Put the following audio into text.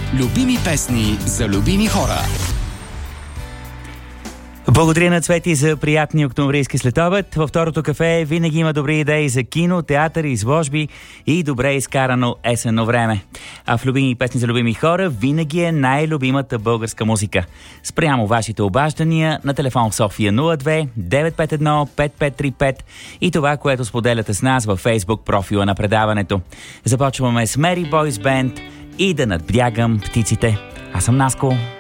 Любими песни за любими хора. Благодаря на Цвети за приятния октомврийски следобед. Във второто кафе винаги има добри идеи за кино, театър, изложби и добре изкарано есенно време. А в любими песни за любими хора винаги е най-любимата българска музика. Спрямо вашите обаждания на телефон в София 02 951 5535 и това, което споделяте с нас във Facebook профила на предаването. Започваме с Mary Boys Band и да надбягам птиците. Аз съм Наско.